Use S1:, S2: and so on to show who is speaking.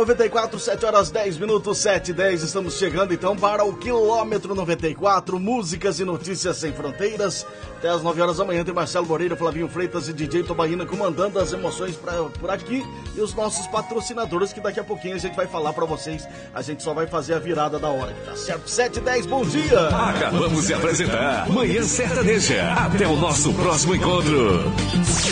S1: 94, 7 horas 10 minutos, 7h10. Estamos chegando então para o quilômetro 94, músicas e notícias sem fronteiras. Até as 9 horas da manhã tem Marcelo Moreira, Flavinho Freitas e DJ Tobaína comandando as emoções por aqui. E os nossos patrocinadores que daqui a pouquinho a gente vai falar para vocês. A gente só vai fazer a virada da hora, tá certo? 7h10, bom dia!
S2: Acabamos de apresentar Manhã Sertaneja. Até o nosso próximo encontro.